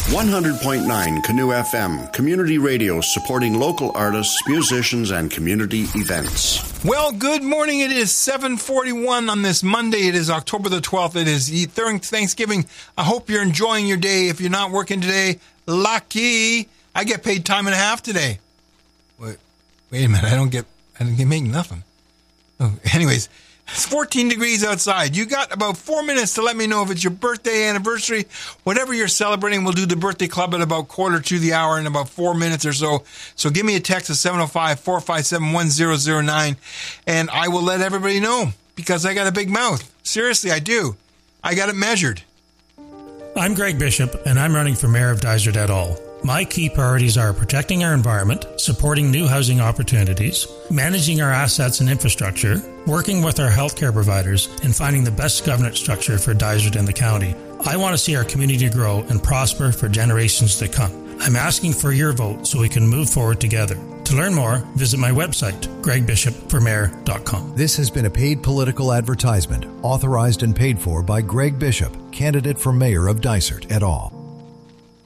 100.9 Canoe FM, community radio supporting local artists, musicians, and community events. Well, good morning. It is 7:41 on this Monday. It is October the 12th. It is Thanksgiving. I hope you're enjoying your day. If you're not working today, lucky. I get paid time and a half today. Wait a minute. I don't get making nothing. Oh, anyways. It's 14 degrees outside. You got about 4 minutes to let me know if it's your birthday, anniversary, whatever you're celebrating. We'll do the birthday club at about quarter to the hour in about 4 minutes or so. So give me a text at 705-457-1009, and I will let everybody know because I got a big mouth. Seriously, I do. I got it measured. I'm Greg Bishop, and I'm running for Mayor of Dysart et al. My key priorities are protecting our environment, supporting new housing opportunities, managing our assets and infrastructure, working with our healthcare providers, and finding the best governance structure for Dysart and the county. I want to see our community grow and prosper for generations to come. I'm asking for your vote so we can move forward together. To learn more, visit my website, gregbishopformayor.com. This has been a paid political advertisement, authorized and paid for by Greg Bishop, candidate for Mayor of Dysart et al.